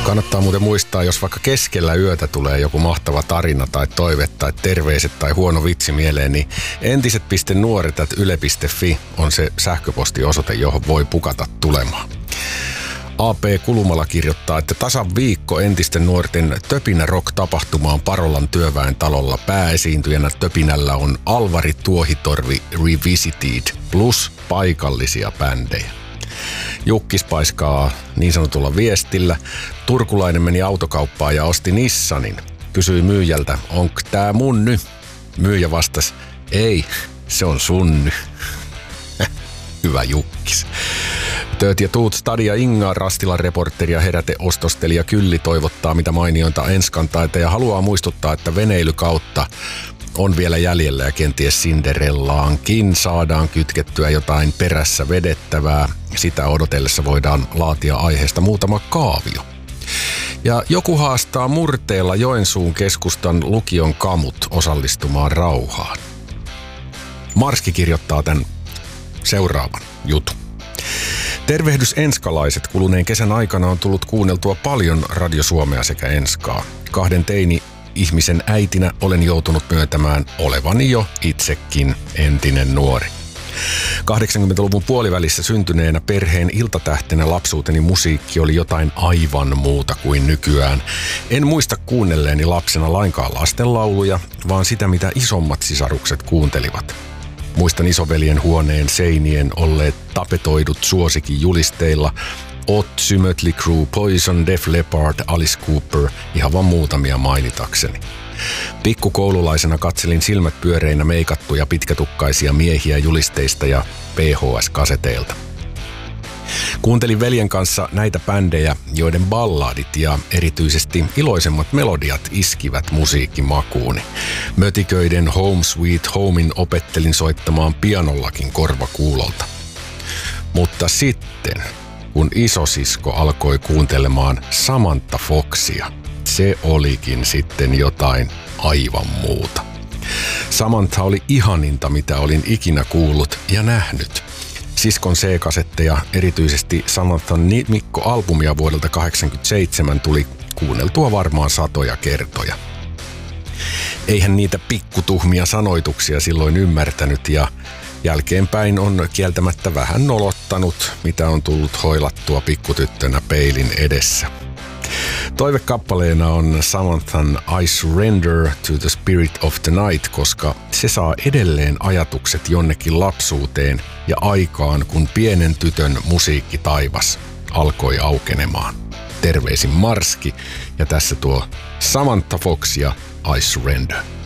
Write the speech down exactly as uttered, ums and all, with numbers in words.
Kannattaa muuten muistaa, jos vaikka keskellä yötä tulee joku mahtava tarina tai toive tai terveiset tai huono vitsi mieleen, niin entiset piste nuoret at yle piste fi on se sähköpostiosoite, johon voi pukata tulemaan. A P Kulumala kirjoittaa, että tasan viikko entisten nuorten Töpinä Rock-tapahtumaan Parolan työväen talolla. Pääesiintyjänä Töpinällä on Alvari Tuohitorvi Revisited plus paikallisia bändejä. Jukkis paiskaa niin sanotulla viestillä. Turkulainen meni autokauppaan ja osti Nissanin. Kysyi myyjältä, onko tää mun ny? Myyjä vastasi, ei, se on sun ny. Hyvä Jukkis. Tööt ja tuut Stadia Inga, Rastilan reporteri ja heräteostostelija Kylli toivottaa mitä mainiointa enskantaita ja haluaa muistuttaa, että veneilykautta on vielä jäljellä ja kenties Cinderellaankin saadaan kytkettyä jotain perässä vedettävää. Sitä odotellessa voidaan laatia aiheesta muutama kaavio. Ja joku haastaa murteella Joensuun keskustan lukion kamut osallistumaan rauhaan. Marski kirjoittaa tämän seuraavan jutun. Tervehdys enskalaiset. Kuluneen kesän aikana on tullut kuunneltua paljon Radio Suomea sekä Enskaa. Kahden teini ihmisen äitinä olen joutunut myöntämään olevani jo itsekin entinen nuori. kahdeksankymmentäluvun puolivälissä syntyneenä perheen iltatähtenä lapsuuteni musiikki oli jotain aivan muuta kuin nykyään. En muista kuunnelleeni lapsena lainkaan lastenlauluja, vaan sitä mitä isommat sisarukset kuuntelivat. Muistan isoveljen huoneen seinien olleet tapetoidut suosikin julisteilla Otty, Mötley Crüe, Poison, Def Leppard, Alice Cooper, ihan vaan muutamia mainitakseni. Pikkukoululaisena katselin silmät pyöreinä meikattuja pitkätukkaisia miehiä julisteista ja P H S-kaseteilta. Kuuntelin veljen kanssa näitä bändejä, joiden balladit ja erityisesti iloisemmat melodiat iskivät musiikkimakuuni. Mötiköiden Home Sweet Homein opettelin soittamaan pianollakin korvakuulolta. Mutta sitten, kun isosisko alkoi kuuntelemaan Samantha Foxia, se olikin sitten jotain aivan muuta. Samantha oli ihaninta, mitä olin ikinä kuullut ja nähnyt. Siskon C-kasetteja, erityisesti Samanthan Mikko-albumia vuodelta kahdeksankymmentäseitsemän tuli kuunneltua varmaan satoja kertoja. Eihän niitä pikkutuhmia sanoituksia silloin ymmärtänyt ja jälkeenpäin on kieltämättä vähän nolottanut, mitä on tullut hoilattua pikkutyttönä peilin edessä. Toivekappaleena on Samanthan I Surrender to the Spirit of the Night, koska se saa edelleen ajatukset jonnekin lapsuuteen ja aikaan, kun pienen tytön musiikkitaivas alkoi aukenemaan. Terveisin Marski ja tässä tuo Samantha Fox ja I Surrender.